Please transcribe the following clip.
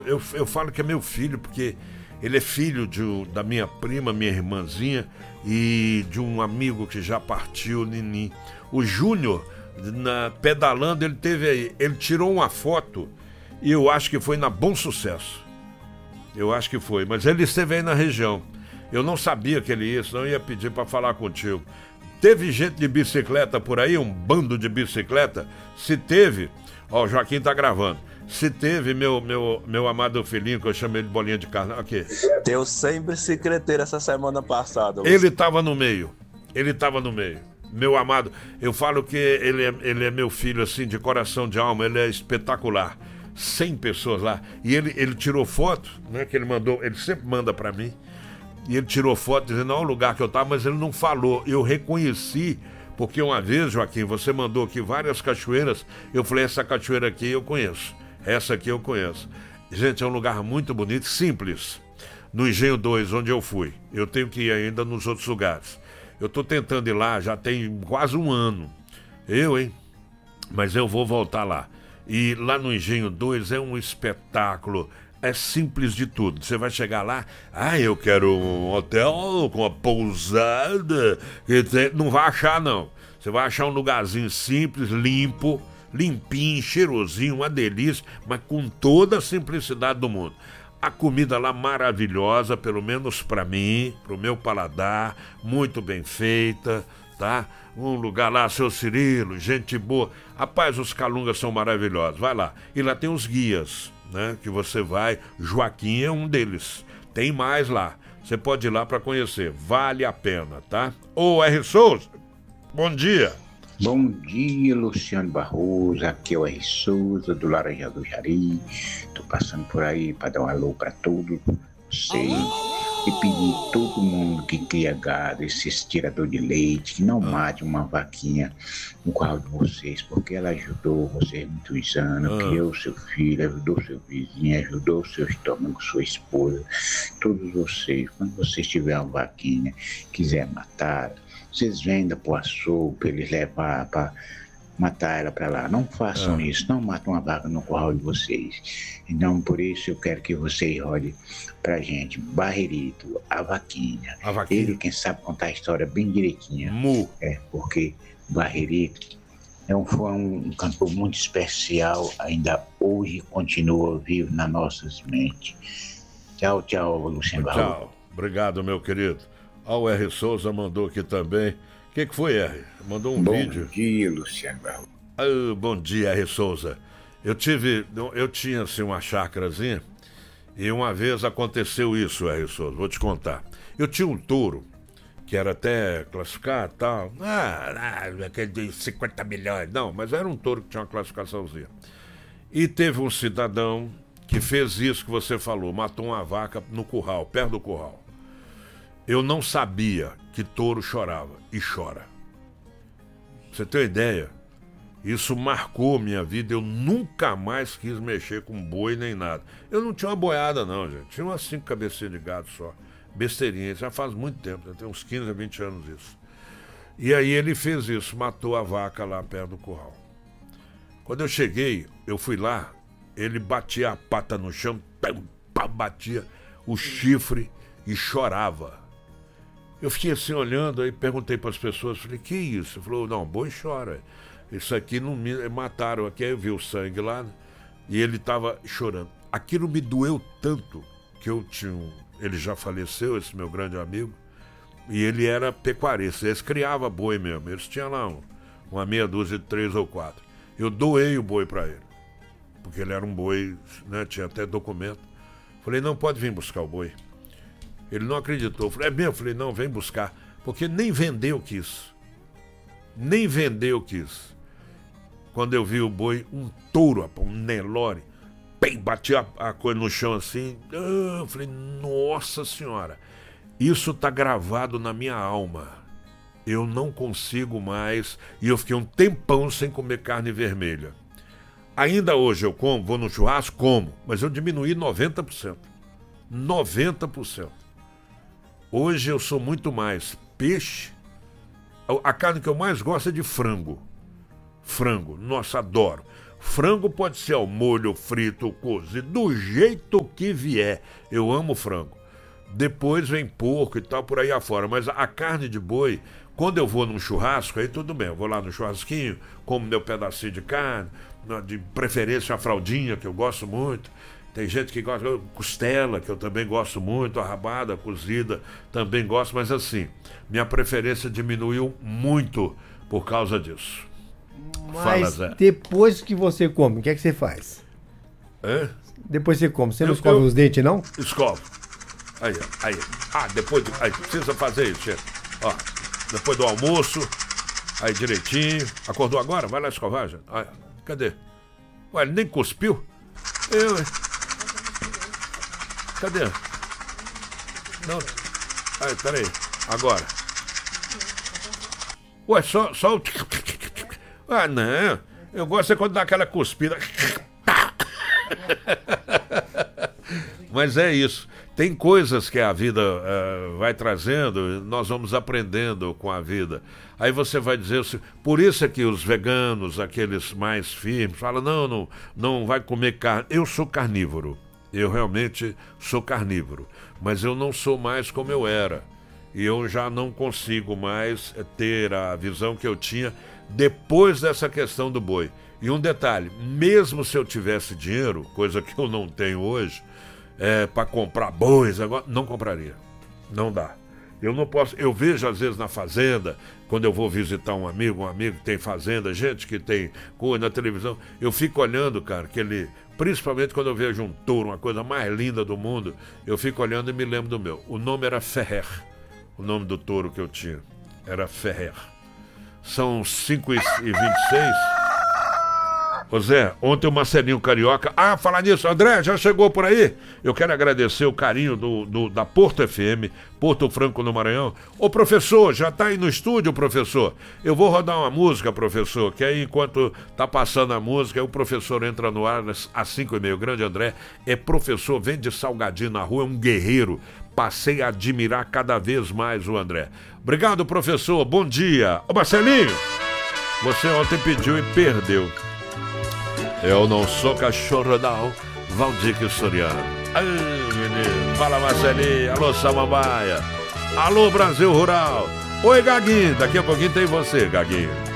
Eu falo que é meu filho, porque ele é filho da minha prima, minha irmãzinha, e de um amigo que já partiu, Nini. O Júnior, pedalando, ele teve aí. Ele tirou uma foto, e eu acho que foi na Bom Sucesso. Eu acho que foi, mas ele esteve aí na região. Eu não sabia que ele ia, senão eu ia pedir para falar contigo. Teve gente de bicicleta por aí, um bando de bicicleta? Se teve, ó, o Joaquim tá gravando. Se teve, meu amado filhinho, que eu chamei de bolinha de carne, aqui. Deu 100 bicicleteiros essa semana passada. Ele estava no meio. Meu amado, eu falo que ele é meu filho, assim, de coração, de alma, ele é espetacular. 100 pessoas lá. E ele tirou foto, né, que ele mandou, ele sempre manda para mim. E ele tirou foto dizendo, olha o lugar que eu estava, mas ele não falou. Eu reconheci, porque uma vez, Joaquim, você mandou aqui várias cachoeiras. Eu falei, essa cachoeira aqui eu conheço. Essa aqui eu conheço. Gente, é um lugar muito bonito, simples. No Engenho 2, onde eu fui. Eu tenho que ir ainda nos outros lugares. Eu estou tentando ir lá, já tem quase um ano. Hein? Mas eu vou voltar lá. E lá no Engenho 2 é um espetáculo. É simples de tudo. Você vai chegar lá, eu quero um hotel com uma pousada. Não vai achar, não. Você vai achar um lugarzinho simples, limpo, limpinho, cheirosinho, uma delícia, mas com toda a simplicidade do mundo. A comida lá maravilhosa, pelo menos para mim, pro meu paladar, muito bem feita, tá? Um lugar lá, seu Cirilo, gente boa. Rapaz, os calungas são maravilhosos, vai lá. E lá tem os guias, né? Que você vai, Joaquim é um deles. Tem mais lá. Você pode ir lá para conhecer, vale a pena, tá? Ô, R. Souza, bom dia. Bom dia, Luciano Barroso, aqui é o R. Souza, do Laranjal do Jari. Tô passando por aí para dar um alô para todos vocês e pedir a todo mundo que cria gado, esses tirador de leite, que não mate uma vaquinha no curral de vocês, porque ela ajudou vocês muitos anos, criou seu filho, ajudou seu vizinho, ajudou seu estômago, sua esposa, todos vocês. Quando vocês tiverem uma vaquinha, quiser matar, vocês vendam pro açougue para eles levar para matar ela para lá. Não façam isso, não matem uma vaca no curral de vocês. Então, por isso eu quero que vocês olhem pra gente. Barreirito, a vaquinha. Ele quem sabe contar a história bem direitinho. Porque Barreirito foi um cantor muito especial, ainda hoje continua vivo nas nossas mentes. Tchau, tchau, Luciano Barroso. Tchau, obrigado, meu querido. O R. Souza mandou aqui também. O que foi, R? Mandou um vídeo. Bom dia, Luciano Barroso. Bom dia, R. Souza. Eu tinha assim uma chácarazinha e uma vez aconteceu isso, R. Souza, vou te contar. Eu tinha um touro que era até classificado e tal. Aquele de 50 milhões. Não, mas era um touro que tinha uma classificaçãozinha. E teve um cidadão que fez isso que você falou, matou uma vaca no curral, perto do curral. Eu não sabia que touro chorava, e chora. Pra você ter uma ideia, isso marcou minha vida, eu nunca mais quis mexer com boi nem nada. Eu não tinha uma boiada não, gente, tinha umas 5 cabecinhas de gado só, besteirinha, já faz muito tempo, já tem uns 15 a 20 anos isso. E aí ele fez isso, matou a vaca lá perto do curral. Quando eu cheguei, eu fui lá, ele batia a pata no chão, batia o chifre e chorava. Eu fiquei assim olhando, aí perguntei para as pessoas, falei, que isso? Ele falou, não, boi chora. Isso aqui não me mataram aqui, aí eu vi o sangue lá, né? E ele estava chorando. Aquilo me doeu tanto que eu tinha ele já faleceu, esse meu grande amigo, e ele era pecuarista, eles criavam boi mesmo, eles tinham lá uma meia dúzia de 3 ou 4. Eu doei o boi para ele, porque ele era um boi, né, tinha até documento. Falei, não, pode vir buscar o boi. Ele não acreditou. Eu falei, é mesmo? Eu falei, não, vem buscar. Porque nem vender eu quis. Nem vender eu quis. Quando eu vi o boi, um touro, um Nelore, bati a coisa no chão assim. Eu falei, nossa senhora, isso tá gravado na minha alma. Eu não consigo mais. E eu fiquei um tempão sem comer carne vermelha. Ainda hoje eu como, vou no churrasco, como. Mas eu diminuí 90%. 90%. Hoje eu sou muito mais peixe. A carne que eu mais gosto é de frango. Frango, nossa, adoro. Frango pode ser ao molho, frito, cozido, do jeito que vier. Eu amo frango. Depois vem porco e tal, por aí afora. Mas a carne de boi, quando eu vou num churrasco, aí tudo bem. Eu vou lá no churrasquinho, como meu pedacinho de carne, de preferência a fraldinha, que eu gosto muito. Tem gente que gosta, costela, que eu também gosto muito, a rabada, cozida, também gosto, mas assim, minha preferência diminuiu muito por causa disso. Mas Fala, Zé. depois que você come, o que é que você faz? É? Depois você come, você não escova os dentes, não? Escovo. Aí. Depois aí, precisa fazer isso, gente. Ó, depois do almoço, aí direitinho. Acordou agora? Vai lá escovar, gente. Aí, cadê? Ué, ele nem cuspiu? Cadê? Não. Aí, peraí. Agora. Ué, só o... Ah, não. Eu gosto é quando dá aquela cuspida. Mas é isso. Tem coisas que a vida vai trazendo, nós vamos aprendendo com a vida. Aí você vai dizer, por isso é que os veganos, aqueles mais firmes, falam, não vai comer carne. Eu sou carnívoro, eu realmente sou carnívoro, mas eu não sou mais como eu era. E eu já não consigo mais ter a visão que eu tinha depois dessa questão do boi. E um detalhe, mesmo se eu tivesse dinheiro, coisa que eu não tenho hoje, para comprar bois, agora não compraria. Não dá. Eu não posso. Eu vejo às vezes na fazenda, quando eu vou visitar um amigo que tem fazenda, gente que tem coisa na televisão, eu fico olhando, cara, principalmente quando eu vejo um touro, uma coisa mais linda do mundo, eu fico olhando e me lembro do meu. O nome era Ferrer. O nome do touro que eu tinha era Ferrer. São 5h26. Ô Zé, ontem o Marcelinho Carioca... Ah, falar nisso, André, já chegou por aí? Eu quero agradecer o carinho da Porto FM, Porto Franco no Maranhão. Ô professor, já tá aí no estúdio, professor? Eu vou rodar uma música, professor, que aí enquanto tá passando a música, aí o professor entra no ar às 5h30. O grande André é professor, vende salgadinho na rua, é um guerreiro. Passei a admirar cada vez mais o André. Obrigado, professor, bom dia. Ô Marcelinho, você ontem pediu e perdeu. Eu não sou cachorro não, Valdir Soriano. Ai, menino, fala Marcelinho, alô Samambaia, alô Brasil Rural. Oi Gaguinho, daqui a pouquinho tem você, Gaguinho.